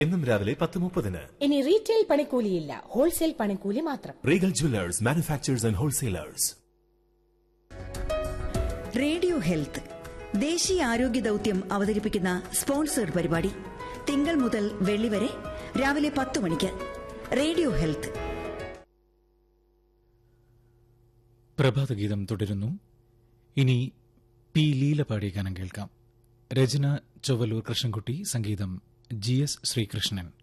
എന്നും രാവിലെ 10:30. ഇനി റീറ്റെയിൽ പണിക്കൂലിയില്ല, ഹോൾസെയിൽ പണിക്കൂലി മാത്രം. Regal jewellers, manufacturers and wholesalers. Radio health ദേശീയ ആരോഗ്യ ദൌത്യം അവതരിപ്പിക്കുന്ന സ്പോൺസേഡ് പരിപാടി തിങ്കൾ മുതൽ വെള്ളി വരെ രാവിലെ 10 മണിക്ക്. Radio health. പ്രഭാതഗീതം തുടരുന്നു. ഇനി പി ലീല പാടിയ ഗാനം കേൾക്കാം. രചന ചൊവ്വലൂർ കൃഷ്ണൻകുട്ടി, സംഗീതം GS ശ്രീകൃഷ്ണൻ.